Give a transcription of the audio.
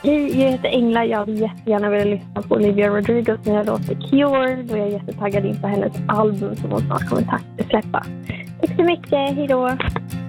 Hej, jag heter Engla. Jag vill jättegärna vilja lyssna på Olivia Rodrigo som jag låter Cure. Och jag är jättetaggad in på hennes album som hon snart kommer släppa. Tack så mycket, hejdå!